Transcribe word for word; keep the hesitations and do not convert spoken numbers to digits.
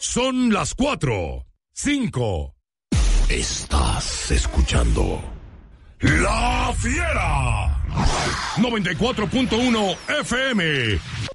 Son las cuatro, cinco. Estás escuchando La Fiera. noventa y cuatro punto uno F M.